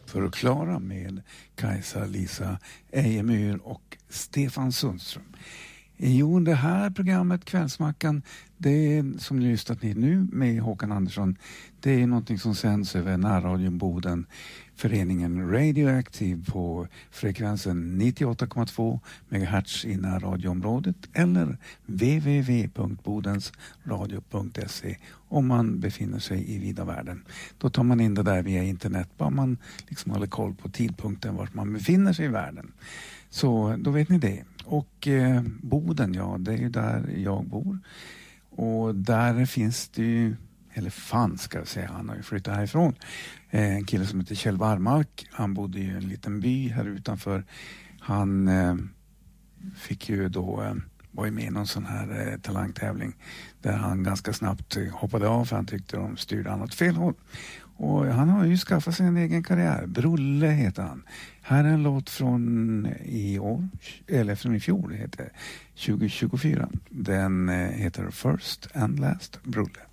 För att klara med Kajsa, Lisa Ejemyr och Stefan Sundström. Jo, det här programmet Kvällsmackan, det är som ni lyssnat till nu med Håkan Andersson. Det är någonting som sänds över närradion Boden, föreningen Radioactive på frekvensen 98,2 MHz i närradioområdet eller www.bodensradio.se om man befinner sig i vida världen. Då tar man in det där via internet, bara man liksom håller koll på tidpunkten vart man befinner sig i världen. Så då vet ni det. Och Boden, ja, det är ju där jag bor. Och där finns det ju, eller fanns ska jag säga, han har ju flyttat härifrån. En kille som heter Kjell Warmark, han bodde i en liten by här utanför. Han fick ju då, var ju med i någon sån här talangtävling där han ganska snabbt hoppade av för han tyckte de styrde han åt fel håll. Och han har ju skaffat sig en egen karriär. Brulle heter han. Här är en låt från i år, eller från i fjol, heter 2024. Den heter First and Last, Brulle.